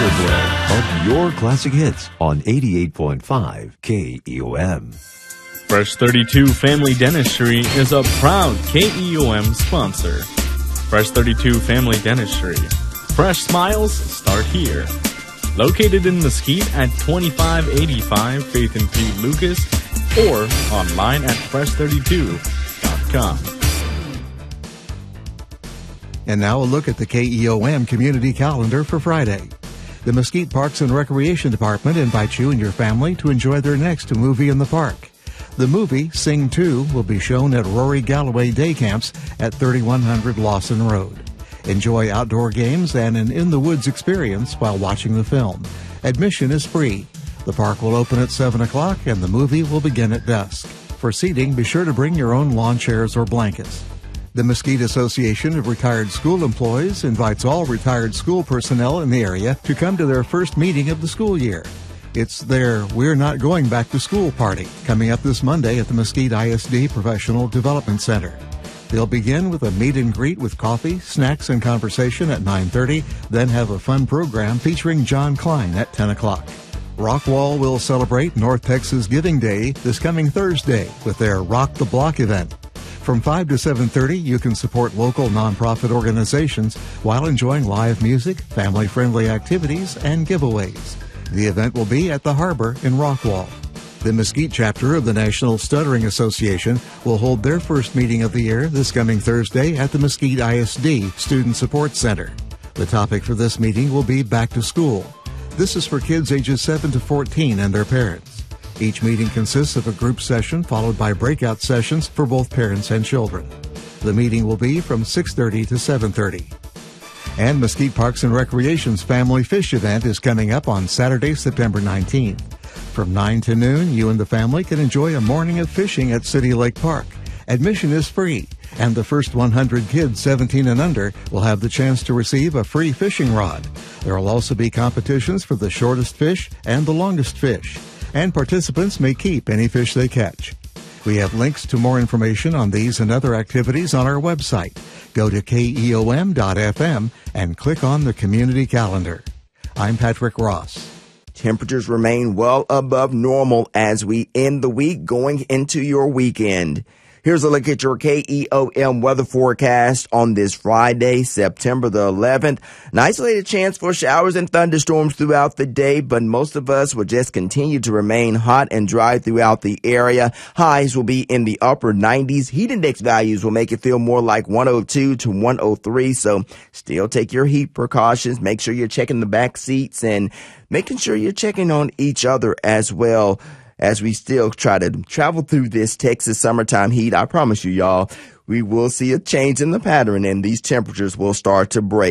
Underglow of your classic hits on 88.5 KEOM. Fresh 32 Family Dentistry is a proud KEOM sponsor. Fresh 32 Family Dentistry. Fresh smiles start here. Located in Mesquite at 2585 Faith and Pete Lucas or online at fresh32.com. And now a look at the KEOM community calendar for Friday. The Mesquite Parks and Recreation Department invites you and your family to enjoy their next movie in the park. The movie, Sing 2, will be shown at Rory Galloway Day Camps at 3100 Lawson Road. Enjoy outdoor games and an in-the-woods experience while watching the film. Admission is free. The park will open at 7 o'clock and the movie will begin at dusk. For seating, be sure to bring your own lawn chairs or blankets. The Mesquite Association of Retired School Employees invites all retired school personnel in the area to come to their first meeting of the school year. It's their We're Not Going Back to School party coming up this Monday at the Mesquite ISD Professional Development Center. They'll begin with a meet and greet with coffee, snacks, and conversation at 9:30, then have a fun program featuring John Klein at 10 o'clock. Rockwall will celebrate North Texas Giving Day this coming Thursday with their Rock the Block event. From 5 to 7:30, you can support local nonprofit organizations while enjoying live music, family-friendly activities, and giveaways. The event will be at the Harbor in Rockwall. The Mesquite chapter of the National Stuttering Association will hold their first meeting of the year this coming Thursday at the Mesquite ISD Student Support Center. The topic for this meeting will be Back to School. This is for kids ages 7 to 14 and their parents. Each meeting consists of a group session followed by breakout sessions for both parents and children. The meeting will be from 6:30 to 7:30. And Mesquite Parks and Recreation's Family Fish event is coming up on Saturday, September 19th. From 9 to noon, you and the family can enjoy a morning of fishing at City Lake Park. Admission is free, and the first 100 kids 17 and under will have the chance to receive a free fishing rod. There will also be competitions for the shortest fish and the longest fish, and participants may keep any fish they catch. We have links to more information on these and other activities on our website. Go to KEOM.FM and click on the community calendar. I'm Patrick Ross. Temperatures remain well above normal as we end the week going into your weekend. Here's a look at your KEOM weather forecast on this Friday, September the 11th. An isolated chance for showers and thunderstorms throughout the day, but most of us will just continue to remain hot and dry throughout the area. Highs will be in the upper 90s. Heat index values will make it feel more like 102 to 103, so still take your heat precautions. Make sure you're checking the back seats and making sure you're checking on each other as well. As we still try to travel through this Texas summertime heat, I promise you, y'all, we will see a change in the pattern and these temperatures will start to break.